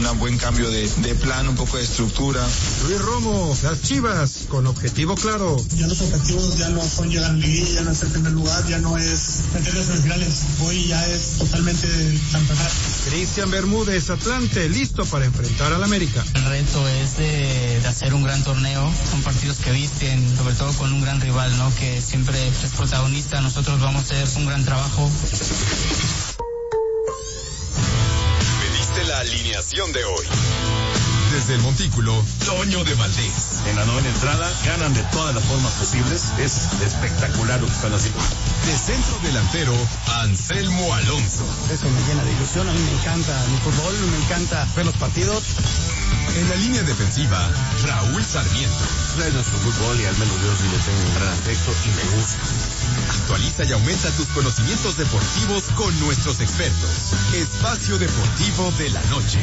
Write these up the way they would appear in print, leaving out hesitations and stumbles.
un buen cambio de plan, un poco de estructura. Luis Romo, las Chivas, con objetivo claro. Ya los objetivos ya no son llegar a liguilla, ya no es el primer lugar, ya no es meter las semifinales. Hoy ya es totalmente campeonato. Cristian Bermúdez, Atlante, listo para enfrentar al América. El reto es de hacer un gran torneo. Son partidos que visten, sobre todo con un gran rival, ¿no? Que siempre es protagonista. Nosotros vamos a hacer un gran trabajo. Pediste la alineación de hoy. Desde el Montículo, Toño de Valdés. En la novena entrada, ganan de todas las formas posibles. Es espectacular lo que están haciendo. De centro delantero, Anselmo Alonso. Eso me llena de ilusión. A mí me encanta mi fútbol, me encanta ver los partidos. En la línea defensiva, Raúl Sarmiento. Es nuestro fútbol y al menos yo sí le tengo un gran afecto y me gusta. Actualiza y aumenta tus conocimientos deportivos con nuestros expertos. Espacio Deportivo de la Noche.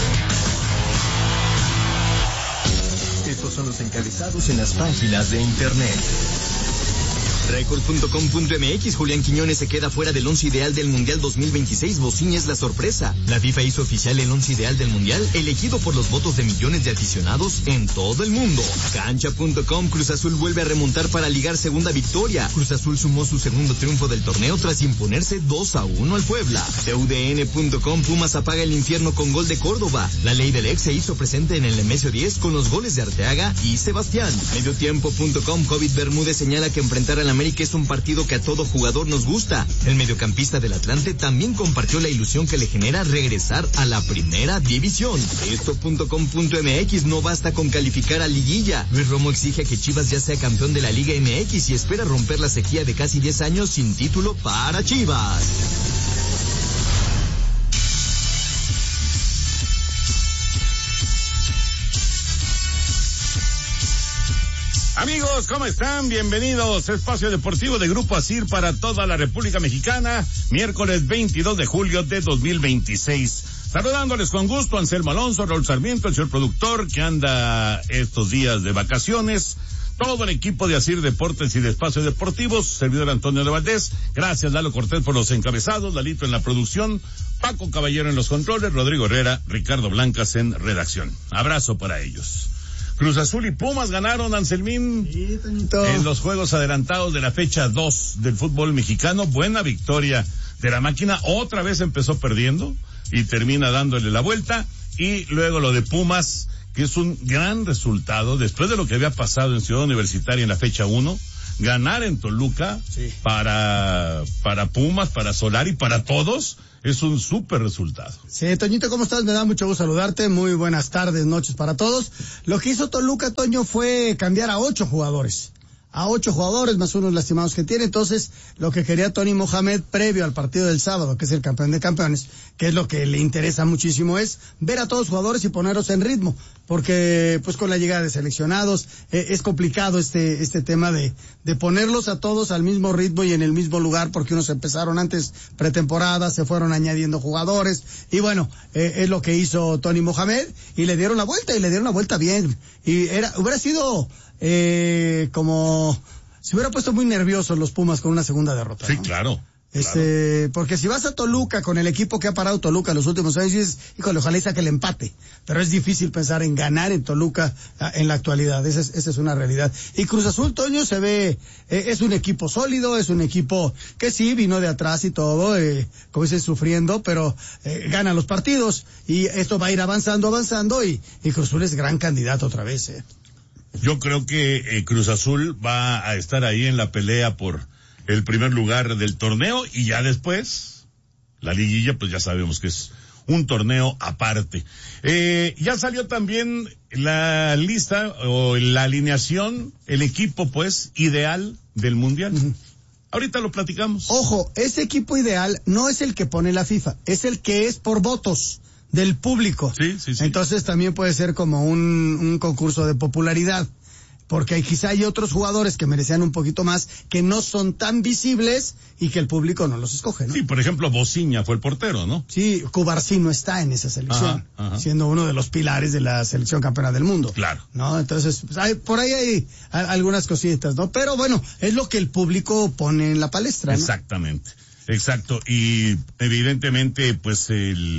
Estos son los encabezados en las páginas de internet. Record.com.mx, Julián Quiñones se queda fuera del 11 ideal del Mundial 2026, Bociña es la sorpresa. La FIFA hizo oficial el 11 ideal del Mundial, elegido por los votos de millones de aficionados en todo el mundo. Cancha.com, Cruz Azul vuelve a remontar para ligar segunda victoria. Cruz Azul sumó su segundo triunfo del torneo tras imponerse 2-1 al Puebla. TUDN.com, Pumas apaga el infierno con gol de Córdoba. La ley del ex se hizo presente en el Nemesio 10 con los goles de Arteaga y Sebastián. Mediotiempo.com, Covid Bermúdez señala que enfrentar al América es un partido que a todo jugador nos gusta. El mediocampista del Atlante también compartió la ilusión que le genera regresar a la primera división. Esto.com.mx, no basta con calificar a liguilla. Luis Romo exige que Chivas ya sea campeón de la Liga MX y espera romper la sequía de casi 10 años sin título para Chivas. Amigos, ¿cómo están? Bienvenidos a Espacio Deportivo de Grupo ASIR para toda la República Mexicana, miércoles 22 de julio de 2026. Saludándoles con gusto, Anselmo Alonso, Raúl Sarmiento, el señor productor que anda estos días de vacaciones, todo el equipo de ASIR Deportes y de Espacio Deportivos, servidor Antonio de Valdés, gracias Lalo Cortés por los encabezados, Lalito en la producción, Paco Caballero en los controles, Rodrigo Herrera, Ricardo Blancas en redacción. Abrazo para ellos. Cruz Azul y Pumas ganaron, Anselmín, sí, en los juegos adelantados de la fecha 2 del fútbol mexicano. Buena victoria de la máquina, otra vez empezó perdiendo y termina dándole la vuelta. Y luego lo de Pumas, que es un gran resultado, después de lo que había pasado en Ciudad Universitaria en la fecha 1, ganar en Toluca, sí, para Pumas, para Solari, para todos, es un súper resultado. Sí, Toñito, ¿cómo estás? Me da mucho gusto saludarte. Muy buenas tardes, noches para todos. Lo que hizo Toluca, Toño, fue cambiar a 8 jugadores. A 8 jugadores, más unos lastimados que tiene. Entonces, lo que quería Tony Mohamed previo al partido del sábado, que es el campeón de campeones, que es lo que le interesa muchísimo, es ver a todos los jugadores y ponerlos en ritmo. Porque, pues, con la llegada de seleccionados, es complicado este tema de ponerlos a todos al mismo ritmo y en el mismo lugar, porque unos empezaron antes pretemporada, se fueron añadiendo jugadores, y bueno, es lo que hizo Tony Mohamed, y le dieron la vuelta bien. Y hubiera sido, como, se hubiera puesto muy nerviosos los Pumas con una segunda derrota, sí, ¿no? Claro. Porque si vas a Toluca con el equipo que ha parado Toluca los últimos años, dices, híjole, ojalá y saque el empate, pero es difícil pensar en ganar en Toluca en la actualidad, esa es una realidad. Y Cruz Azul, Toño, se ve, es un equipo sólido, es un equipo que sí vino de atrás y todo, como dices, sufriendo, pero gana los partidos, y esto va a ir avanzando, y Cruz Azul es gran candidato otra vez. Yo creo que Cruz Azul va a estar ahí en la pelea por el primer lugar del torneo, y ya después la liguilla, pues ya sabemos que es un torneo aparte. Ya salió también la lista o la alineación, el equipo pues ideal del mundial. Uh-huh. Ahorita lo platicamos. Ojo, ese equipo ideal no es el que pone la FIFA, es el que es por votos del público. Sí. Entonces también puede ser como un concurso de popularidad, porque quizá hay otros jugadores que merecían un poquito más, que no son tan visibles y que el público no los escoge, ¿no? Sí, por ejemplo, Bociña fue el portero, ¿no? Sí, Cubarsino está en esa selección, ajá. Siendo uno de los pilares de la selección campeona del mundo. Claro. ¿No? Entonces, pues, por ahí hay algunas cositas, ¿no? Pero bueno, es lo que el público pone en la palestra, ¿no? Exactamente, exacto. Y evidentemente, pues el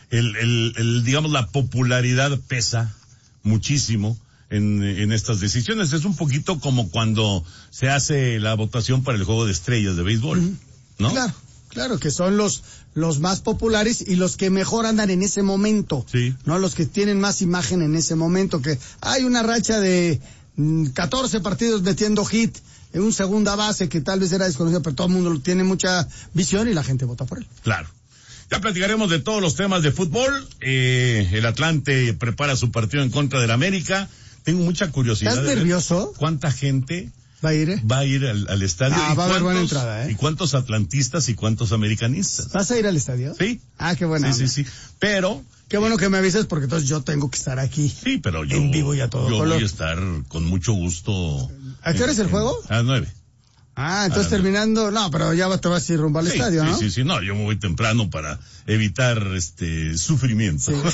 digamos, la popularidad pesa muchísimo en estas decisiones. Es un poquito como cuando se hace la votación para el juego de estrellas de béisbol, ¿no? Claro, que son los más populares y los que mejor andan en ese momento. Sí. ¿No? Los que tienen más imagen en ese momento, que hay una racha de 14 partidos metiendo hit en un segunda base que tal vez era desconocido, pero todo el mundo tiene mucha visión y la gente vota por él. Claro. Ya platicaremos de todos los temas de fútbol. El Atlante prepara su partido en contra del América. Tengo mucha curiosidad. ¿Estás nervioso? ¿Cuánta gente va a ir al estadio? Va a haber buena entrada, ¿Y cuántos atlantistas y cuántos americanistas? ¿Vas a ir al estadio? Sí. Qué bueno. Sí. Pero... Qué bueno que me avises porque entonces yo tengo que estar aquí. Sí, pero yo... En vivo y a todo color. Voy a estar con mucho gusto. ¿A qué hora es el juego? A las 9. Entonces terminando... No, pero ya te vas a ir rumbo al estadio, ¿no? Sí. No, yo me voy temprano para evitar sufrimiento. Sí.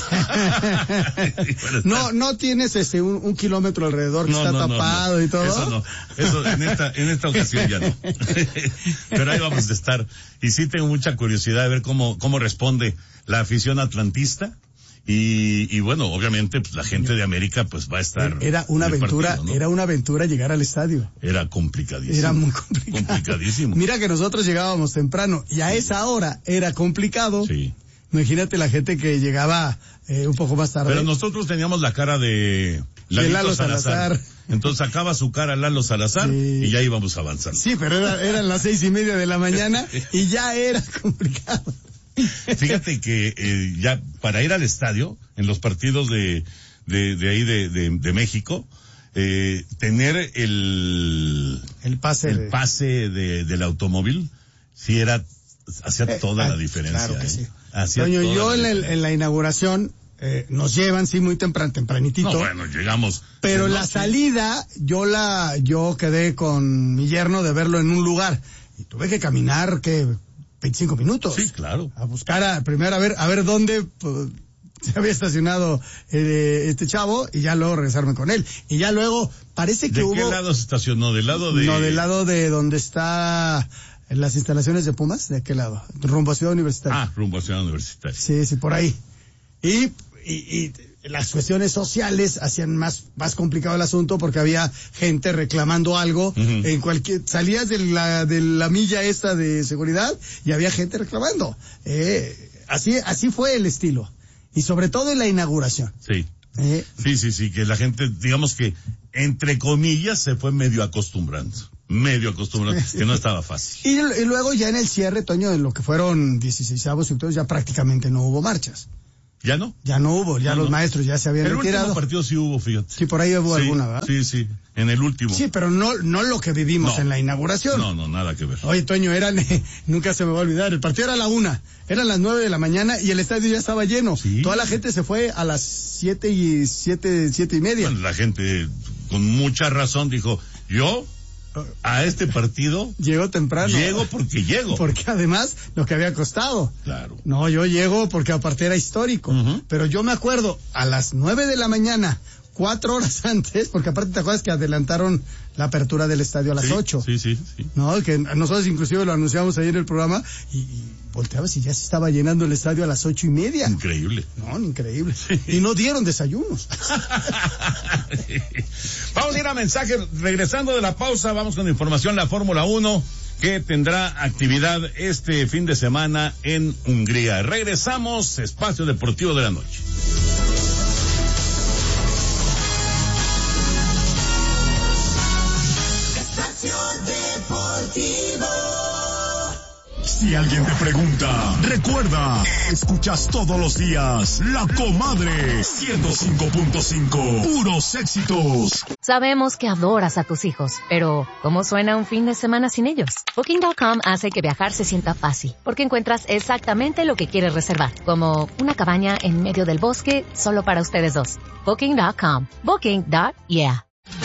No tienes un kilómetro alrededor que está tapado y todo. Eso no. Eso en esta ocasión ya no. Pero ahí vamos a estar. Y sí tengo mucha curiosidad de ver cómo responde la afición atlantista. Y bueno, obviamente pues, la gente de América pues va a estar. Era una aventura, partido, ¿no? Era una aventura llegar al estadio. Era complicadísimo. Era muy complicadísimo. Mira que nosotros llegábamos temprano y a esa hora era complicado. Sí. Imagínate la gente que llegaba un poco más tarde. Pero nosotros teníamos la cara de Lalo Salazar. Entonces sacaba su cara Lalo Salazar y ya íbamos avanzando. Sí, pero eran las 6:30 de la mañana y ya era complicado. Fíjate que ya para ir al estadio, en los partidos de ahí de México, tener el pase del automóvil, sí hacía toda la diferencia. Claro que sí. Toño, yo en la inauguración nos llevan muy tempranitito. No, bueno, llegamos. Pero la salida yo quedé con mi yerno de verlo en un lugar y tuve que caminar 25 minutos. Sí, claro. A buscar primero a ver dónde se había estacionado este chavo y ya luego regresarme con él. Y ya luego parece que hubo... ¿De qué lado se estacionó? ¿Del lado de...? No, del lado de donde está las instalaciones de Pumas, ¿de qué lado? Rumbo a Ciudad Universitaria. Rumbo a Ciudad Universitaria. Sí, por ahí. Y las cuestiones sociales hacían más complicado el asunto porque había gente reclamando algo en salías de la milla esta de seguridad y había gente reclamando. Así fue el estilo. Y sobre todo en la inauguración. Sí. Sí, que la gente, digamos que, entre comillas, se fue medio acostumbrando, que no estaba fácil. Y luego ya en el cierre, Toño, de lo que fueron 16avos y todo, ya prácticamente no hubo marchas. ¿Ya no? Ya no hubo, los maestros ya se habían retirado. El último partido sí hubo, fíjate. Sí, por ahí hubo alguna, ¿verdad? Sí, en el último. Sí, pero no lo que vivimos en la inauguración. No, nada que ver. Oye, Toño, nunca se me va a olvidar, el partido era a la 1:00, eran las 9 de la mañana y el estadio ya estaba lleno. ¿Sí? Toda la gente se fue a las 7:30. Bueno, la gente con mucha razón dijo, yo... a este partido llego temprano. Llego porque llego. Porque además lo que había costado. Claro. No, yo llego porque aparte era histórico. Pero yo me acuerdo a las 9 de la mañana, 4 horas antes, porque aparte te acuerdas que adelantaron la apertura del estadio a las 8. Sí. No, que nosotros inclusive lo anunciamos ahí en el programa y volteabas y ya se estaba llenando el estadio a las 8:30. Increíble. No, increíble. Sí. Y no dieron desayunos. Vamos a ir a mensaje. Regresando de la pausa, vamos con información. La Fórmula 1 que tendrá actividad este fin de semana en Hungría. Regresamos, Espacio Deportivo de la Noche. Espacio Deportivo. Si alguien te pregunta, recuerda, escuchas todos los días La Comadre 105.5, puros éxitos. Sabemos que adoras a tus hijos, pero ¿cómo suena un fin de semana sin ellos? Booking.com hace que viajar se sienta fácil, porque encuentras exactamente lo que quieres reservar, como una cabaña en medio del bosque solo para ustedes dos. Booking.com. Booking.yeah.